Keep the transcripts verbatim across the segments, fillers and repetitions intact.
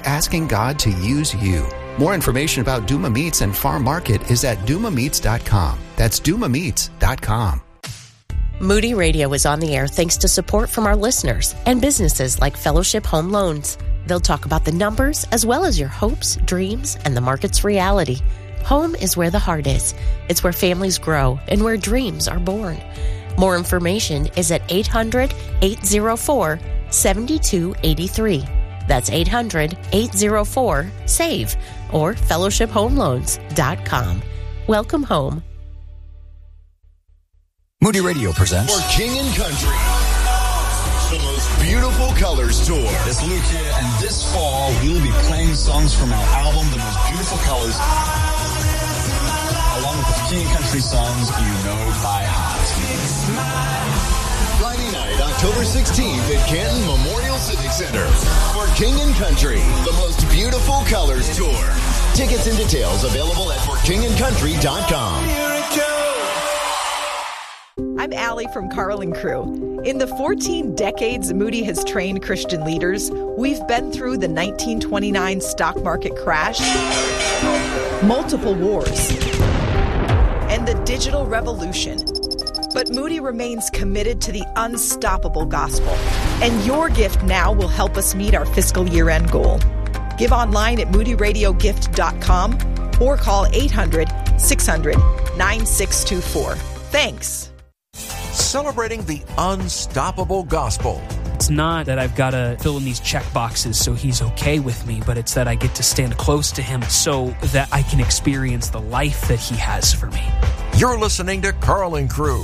asking God to use you. More information about Duma Meats and Farm Market is at duma meats dot com. That's duma meats dot com. Moody Radio is on the air thanks to support from our listeners and businesses like Fellowship Home Loans. They'll talk about the numbers as well as your hopes, dreams, and the market's reality. Home is where the heart is. It's where families grow and where dreams are born. More information is at eight hundred, eight oh four, seven two eight three. That's eight hundred, eight oh four, S A V E or fellowship home loans dot com. Welcome home. Moody Radio presents For King and Country, the most beautiful colors tour. It's Luke here, and this fall we will be playing songs from our album, The Most Beautiful Colors, along with the King and Country songs you know by heart. Friday night, October sixteenth at Canton Memorial Civic Center. For King and Country, the most beautiful colors tour. Tickets and details available at for king and country dot com. I'm Allie from Carl and Crew. In the fourteen decades Moody has trained Christian leaders, we've been through the nineteen twenty-nine stock market crash, multiple wars, and the digital revolution. But Moody remains committed to the unstoppable gospel, and your gift now will help us meet our fiscal year-end goal. Give online at moody radio gift dot com or call eight hundred, six hundred, nine six two four. Thanks. Celebrating the unstoppable gospel. It's not that I've got to fill in these check boxes so he's okay with me, but it's that I get to stand close to him so that I can experience the life that he has for me. You're listening to Carl and Crew.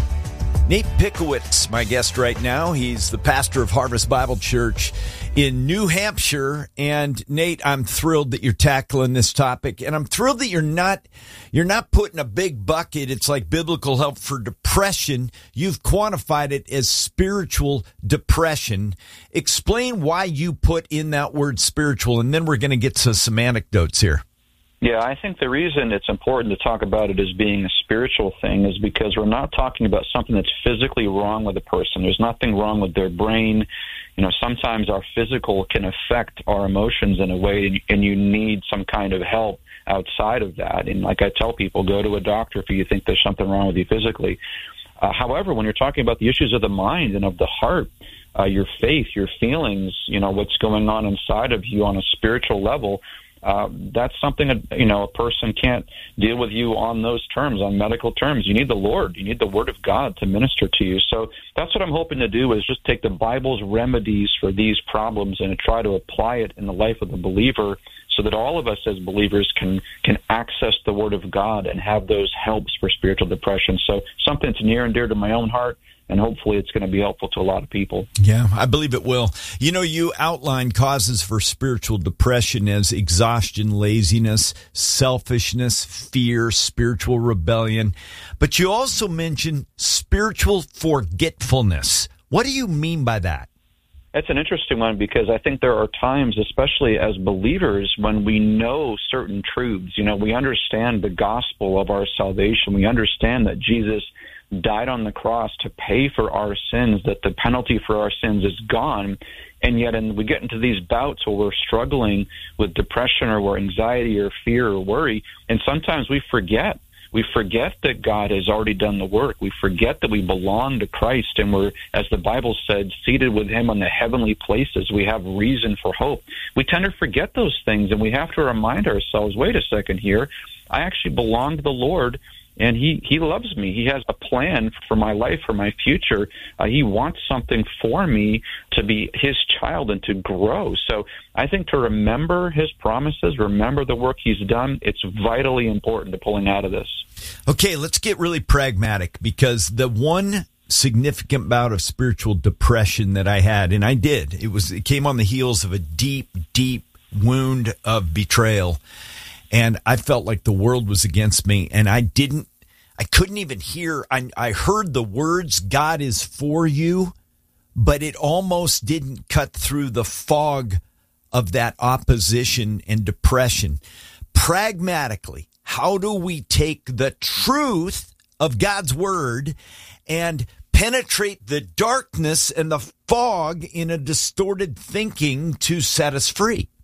Nate Pickowitz, my guest right now. He's the pastor of Harvest Bible Church in New Hampshire. And Nate, I'm thrilled that you're tackling this topic, and I'm thrilled that you're not you're not putting a big bucket. It's like biblical help for depression. You've quantified it as spiritual depression. Explain why you put in that word spiritual, and then we're going to get to some anecdotes here. Yeah, I think the reason it's important to talk about it as being a spiritual thing is because we're not talking about something that's physically wrong with a person. There's nothing wrong with their brain. You know, sometimes our physical can affect our emotions in a way, and you need some kind of help outside of that. And like I tell people, go to a doctor if you think there's something wrong with you physically. Uh, however, when you're talking about the issues of the mind and of the heart, uh, your faith, your feelings, you know, what's going on inside of you on a spiritual level, Uh, that's something that, you know, a person can't deal with you on those terms, on medical terms. You need the Lord. You need the Word of God to minister to you. So that's what I'm hoping to do, is just take the Bible's remedies for these problems and try to apply it in the life of the believer so that all of us as believers can, can access the Word of God and have those helps for spiritual depression. So something that's near and dear to my own heart, and hopefully it's going to be helpful to a lot of people. Yeah, I believe it will. You know, you outline causes for spiritual depression as exhaustion, laziness, selfishness, fear, spiritual rebellion. But you also mention spiritual forgetfulness. What do you mean by that? That's an interesting one, because I think there are times, especially as believers, when we know certain truths. You know, we understand the gospel of our salvation. We understand that Jesus died on the cross to pay for our sins, that the penalty for our sins is gone. And yet and we get into these bouts where we're struggling with depression or anxiety or fear or worry, and sometimes we forget. We forget that God has already done the work. We forget that we belong to Christ, and we're, as the Bible said, seated with him on the heavenly places. We have reason for hope. We tend to forget those things, and we have to remind ourselves, wait a second here, I actually belong to the Lord, and he, he loves me. He has a plan for my life, for my future. Uh, he wants something for me to be his child and to grow. So I think to remember his promises, remember the work he's done, it's vitally important to pulling out of this. Okay, let's get really pragmatic, because the one significant bout of spiritual depression that I had, and I did, it was it came on the heels of a deep, deep wound of betrayal. And I felt like the world was against me, and I didn't, I couldn't even hear, I, I heard the words, God is for you, but it almost didn't cut through the fog of that opposition and depression. Pragmatically, how do we take the truth of God's word and penetrate the darkness and the fog in a distorted thinking to set us free?